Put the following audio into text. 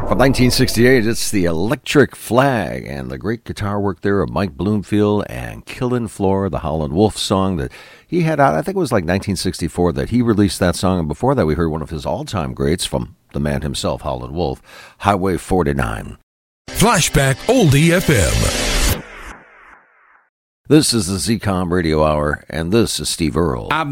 From 1968, it's the Electric Flag, and the great guitar work there of Mike Bloomfield and Killin' Floor, the Howlin' Wolf song that he had out. I think it was like 1964 that he released that song, and before that we heard one of his all-time greats from the man himself, Howlin' Wolf, Highway 49. Flashback Oldie FM. This is the ZCOM Radio Hour, and this is Steve Earle.